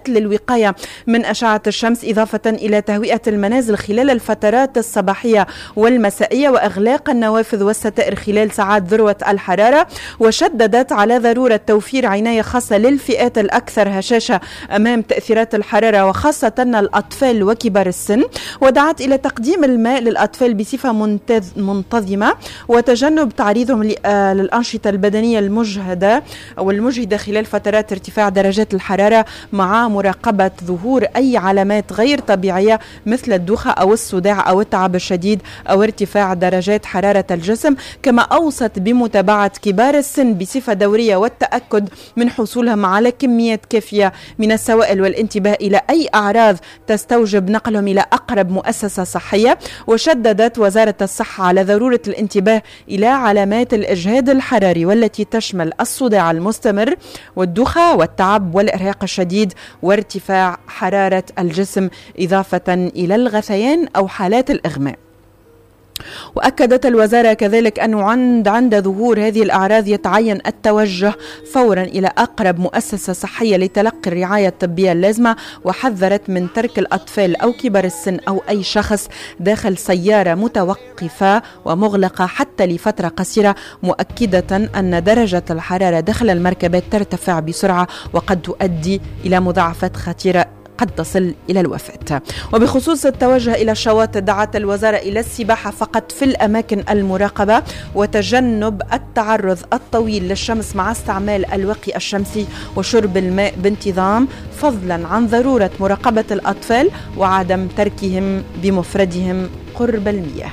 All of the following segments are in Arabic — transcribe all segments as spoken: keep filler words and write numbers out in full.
للوقاية من أشعة الشمس، إضافة إلى تهوئة المنازل خلال الفترات الصباحية والمسائية وإغلاق النوافذ والستائر خلال ساعات ذروة الحرارة. وشددت على ضرورة توفير عناية خاصة للفئات الأكثر هشاشة أمام تأثيرات الحرارة وخاصة الأطفال وكبار السن، ودعت إلى تقديم الماء للأطفال بصفة منتظمة وتجنب تعريضهم للأنشطة البدنية المجهدة أو المجهدة خلال فترات ارتفاع درجات الحرارة، مع مراقبة ظهور أي علامات غير طبيعية مثل الدوخة أو الصداع أو التعب الشديد أو ارتفاع درجات حرارة الجسم. كما أوصت بمتابعة كبار السن بصفة دورية والتأكد من حصولهم على كميات كافية من السوائل والانتباه إلى أي أعراض تستوجب نقلهم إلى أقرب مؤسسة صحية. وشددت وزارة الصحة على ضرورة الانتباه إلى علامات الإجهاد الحراري والتي تشمل الصداع المستمر والدوخة والتعب والإرهاق الشديد وارتفاع حرارة الجسم، إضافة إلى الغثيان أو حالات الإغماء. وأكدت الوزارة كذلك أنه عند عند ظهور هذه الأعراض يتعين التوجه فورا إلى أقرب مؤسسة صحية لتلقي الرعاية الطبية اللازمة. وحذرت من ترك الأطفال أو كبار السن أو أي شخص داخل سيارة متوقفة ومغلقة حتى لفترة قصيرة، مؤكدة أن درجة الحرارة داخل المركبات ترتفع بسرعة وقد تؤدي إلى مضاعفات خطيرة قد تصل إلى الوفاة. وبخصوص التوجه إلى الشواطئ، دعت الوزارة إلى السباحة فقط في الأماكن المراقبة وتجنب التعرض الطويل للشمس مع استعمال الوقي الشمسي وشرب الماء بانتظام، فضلا عن ضرورة مراقبة الأطفال وعدم تركهم بمفردهم قرب المياه.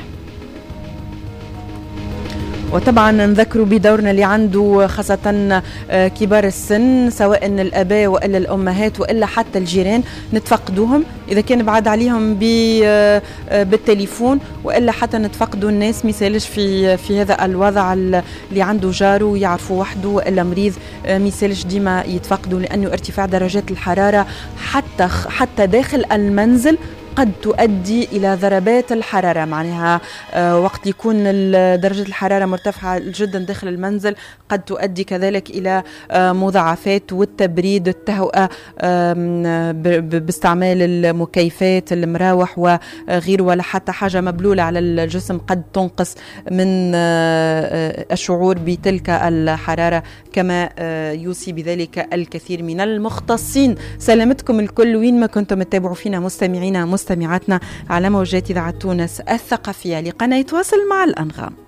وطبعا نذكروا بدورنا اللي عنده خاصة كبار السن، سواء الآباء وإلا الأمهات وإلا حتى الجيران، نتفقدوهم إذا كان بعد عليهم بالتليفون، وإلا حتى نتفقدوا الناس مثالش في في هذا الوضع اللي عنده جاره يعرفوا وحده وإلا مريض، مثالش ديما يتفقدوا، لأنه ارتفاع درجات الحرارة حتى حتى داخل المنزل قد تؤدي إلى ضربات الحرارة. معناها وقت يكون درجة الحرارة مرتفعة جدا داخل المنزل قد تؤدي كذلك إلى مضاعفات، والتبريد، التهوئة باستعمال المكيفات، المراوح وغيره، ولا حتى حاجة مبلولة على الجسم قد تنقص من الشعور بتلك الحرارة، كما يوصي بذلك الكثير من المختصين. سلامتكم الكل وين ما كنتم تتابعوا فينا مستمعينا مستمعاتنا على موجات إذاعة تونس الثقافية لقناة تواصل مع الأنغام.